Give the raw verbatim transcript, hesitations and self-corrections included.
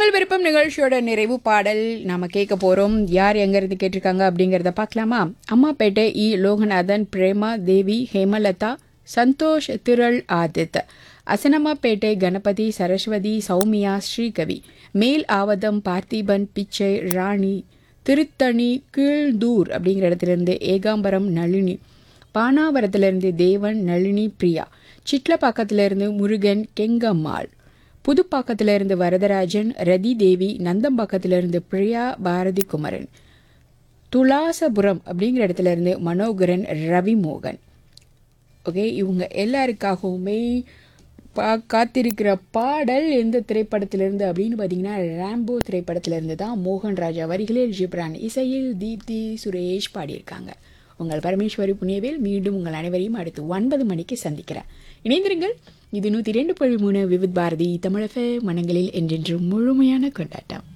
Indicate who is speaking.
Speaker 1: உங்கள் விருப்பம் நிகழ்ச்சியோட நிறைவு பாடல் நாம கேட்க போறோம். யார் எங்க இருந்து கேட்டிருக்காங்க அப்படிங்கறத பார்க்கலாமா? அம்மாப்பேட்டை இ லோகநாதன், பிரேமா தேவி, ஹேமலதா, சந்தோஷ், திரள், ஆதித், அசனமாப்பேட்டை கணபதி, சரஸ்வதி, சௌமியா, ஸ்ரீகவி, மேல் ஆவதம், பார்த்திபன், பிச்சை, ராணி, திருத்தணி, கீழ்தூர் அப்படிங்கிற இடத்துலேருந்து ஏகாம்பரம், நளினி, பானாவரத்திலிருந்து தேவன், நளினி, பிரியா, சிட்லப்பாக்கத்திலிருந்து முருகன், கெங்கம்மாள், புதுப்பாக்கத்திலிருந்து வரதராஜன், ரதி தேவி, நந்தம்பாக்கத்திலிருந்து பிரியா, பாரதி குமரன், துலாசபுரம் அப்படிங்கிற இடத்துல இருந்து மனோகரன், ரவிமோகன். ஓகே, இவங்க எல்லாருக்காகவுமே பா காத்திருக்கிற பாடல் எந்த திரைப்படத்திலிருந்து அப்படின்னு பார்த்தீங்கன்னா ராம்போ திரைப்படத்திலிருந்து தான். மோகன் ராஜா வரிகளில் ஜிப்ரான் இசையில் தீப்தி சுரேஷ் பாடியிருக்காங்க. உங்கள் பரமேஸ்வரி புண்ணியவேல் மீண்டும் உங்கள் அனைவரையும் அடுத்து ஒன்பது மணிக்கு சந்திக்கிறேன். இணைந்திருங்கள். இது நூற்றி ரெண்டு புள்ளி மூணு விவித் பாரதி தமிழக மனங்களில் என்றென்றும் முழுமையான கொண்டாட்டம்.